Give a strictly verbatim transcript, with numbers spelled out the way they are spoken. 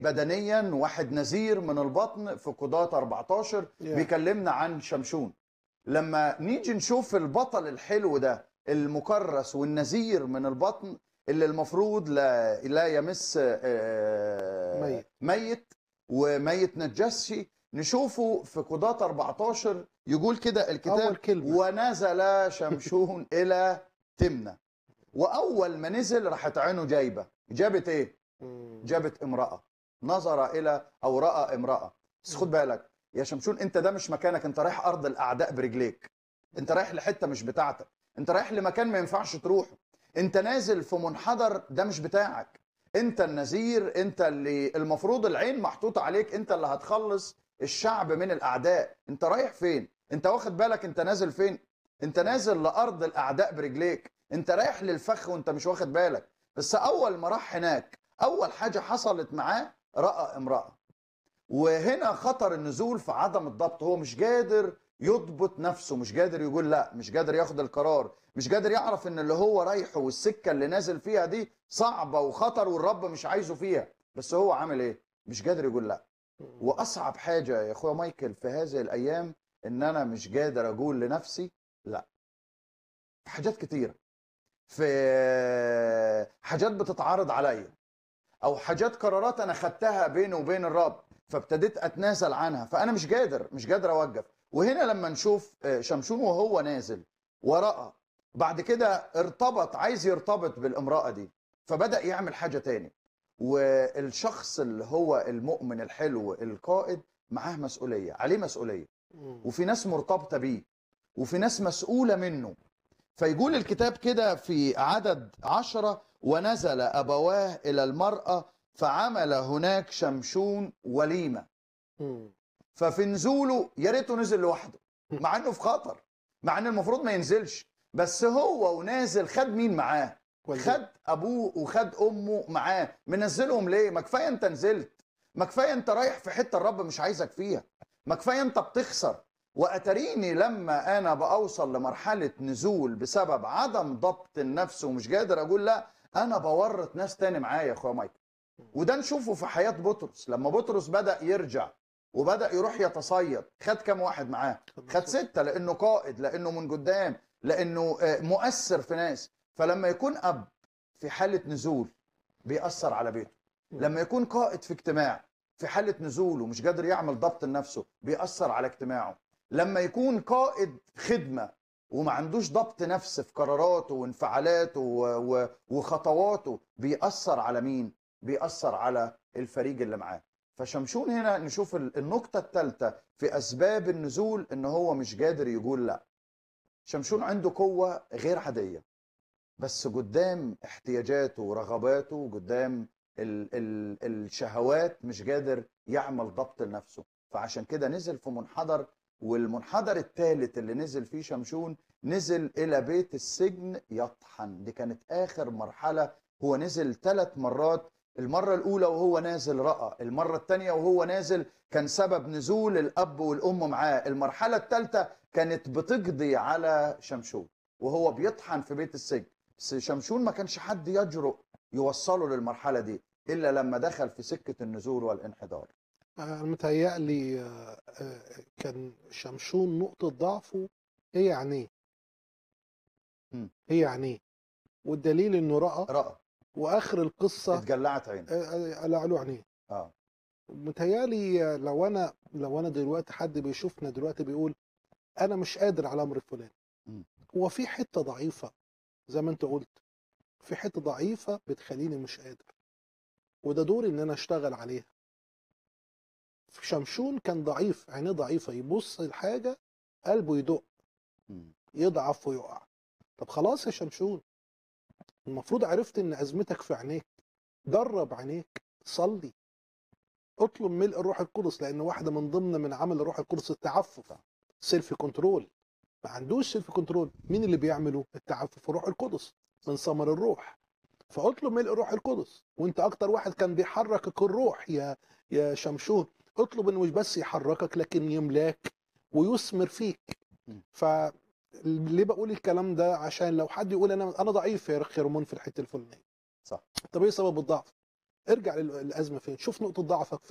بدنيا، واحد نزير من البطن في قضاة أربعتاشر yeah. بيكلمنا عن شمشون. لما نيجي نشوف البطل الحلو ده المكرس والنزير من البطن اللي المفروض لا لا يمس آه، ميت ميت وميت نجسي، نشوفه في قضاة أربعتاشر يقول كده أول الكتاب: كلمة ونزل شمشون إلى تمنى. وأول ما نزل راحت عينه جايبة جابت إيه؟ مم. جابت امرأة، نظر إلى أو رأى امرأة. بس خد بالك يا شمشون، أنت ده مش مكانك، أنت رايح أرض الأعداء برجليك، أنت رايح لحتة مش بتاعتك، أنت رايح لمكان ما ينفعش تروحه، أنت نازل في منحدر ده مش بتاعك، أنت النذير، أنت اللي المفروض العين محطوطة عليك، أنت اللي هتخلص الشعب من الأعداء. أنت رايح فين؟ أنت واخد بالك أنت نازل فين؟ أنت نازل لأرض الأعداء برجليك، أنت رايح للفخ وأنت مش واخد بالك. بس أول ما راح هناك أول حاجة حصلت معاه رأى امرأة. وهنا خطر النزول في عدم الضبط، هو مش قادر يضبط نفسه، مش قادر يقول لا، مش قادر ياخد القرار، مش قادر يعرف ان اللي هو رايحه والسكة اللي نازل فيها دي صعبة وخطر والرب مش عايزه فيها. بس هو عامل ايه؟ مش قادر يقول لا. واصعب حاجة يا اخويا مايكل في هذه الايام ان انا مش قادر اقول لنفسي لا. في حاجات كتيرة، في حاجات بتتعارض عليا، او حاجات قرارات انا خدتها بيني وبين الرب فابتديت اتنازل عنها، فانا مش قادر مش قادر اوقف. وهنا لما نشوف شمشون وهو نازل ورأى، بعد كده ارتبط، عايز يرتبط بالامرأة دي، فبدأ يعمل حاجة تاني. والشخص اللي هو المؤمن الحلو القائد معاه مسؤولية، عليه مسؤولية، مم. وفي ناس مرتبطة بيه، وفي ناس مسؤولة منه. فيقول الكتاب كده في عدد عشرة: ونزل أبواه إلى المرأة فعمل هناك شمشون وليمة. مم. ففي نزوله يا ريته نزل لوحده، مع انه في خطر، مع ان المفروض ما ينزلش، بس هو ونازل خد مين معاه؟ والدته. خد ابوه وخد امه معاه. منزلهم ليه؟ ما كفايه انت نزلت، ما كفايه انت رايح في حته الرب مش عايزك فيها، ما كفايه انت بتخسر. واتريني لما انا باوصل لمرحله نزول بسبب عدم ضبط النفس ومش قادر اقول لا، انا بورط ناس تاني معايا يا اخويا مايكل. وده نشوفه في حياه بطرس، لما بطرس بدا يرجع وبدأ يروح يتصيد، خد كام واحد معاه؟ خد ستة، لأنه قائد، لأنه من قدام، لأنه مؤثر في ناس. فلما يكون أب في حالة نزول بيأثر على بيته، لما يكون قائد في اجتماع في حالة نزول ومش قادر يعمل ضبط لنفسه بيأثر على اجتماعه، لما يكون قائد خدمة وما عندوش ضبط نفس في قراراته وانفعالاته وخطواته بيأثر على مين؟ بيأثر على الفريق اللي معاه. فشمشون هنا نشوف النقطة الثالثة في أسباب النزول إن هو مش قادر يقول لا. شمشون عنده قوة غير عادية، بس قدام احتياجاته ورغباته وقدام ال ال الشهوات مش قادر يعمل ضبط لنفسه، فعشان كده نزل في منحدر. والمنحدر الثالث اللي نزل فيه شمشون، نزل إلى بيت السجن يطحن. دي كانت آخر مرحلة. هو نزل ثلاث مرات، المرة الأولى وهو نازل رأى، المرة الثانية وهو نازل كان سبب نزول الأب والأم معاه، المرحلة الثالثة كانت بتقضي على شمشون وهو بيطحن في بيت السجن. بس شمشون ما كانش حد يجرؤ يوصله للمرحلة دي إلا لما دخل في سكة النزول والانحدار. أنا متهيألي آه، آه، كان شمشون نقطة ضعفه هي عينيه. مم. هي عينيه، والدليل إنه رأى، رأى وآخر القصة اتجلعت عينه. آه، آه، قلع له عينيه. اه متهيألي آه، لو أنا لو أنا دلوقتي حد بيشوفنا دلوقتي بيقول أنا مش قادر على أمر فلان، مم. هو في حتة ضعيفة زي ما أنت قلت، في حتة ضعيفة بتخليني مش قادر، وده دوري إن أنا أشتغل عليها. شمشون كان ضعيف، عينيه ضعيفة، يبص الحاجة قلبه يدق، مم. يضعف ويقع. طب خلاص يا شمشون، المفروض عرفت ان ازمتك في عينيك، درب عينيك، صلي، اطلب ملء الروح القدس، لان واحده من ضمن من عمل الروح القدس التعفف، سيلف كنترول. ما عندوش سيلف كنترول، مين اللي بيعمله؟ التعفف الروح القدس من ثمر الروح. فاطلب ملء الروح القدس، وانت اكتر واحد كان بيحركك الروح يا يا شمشون. اطلب انه مش بس يحركك لكن يملاك ويثمر فيك. ف ليه بقول الكلام ده؟ عشان لو حد يقول انا انا ضعيف يا خيرمون في الحته الفلانيه. صح. طب ايه سبب الضعف؟ ارجع للازمه فين، شوف نقطه ضعفك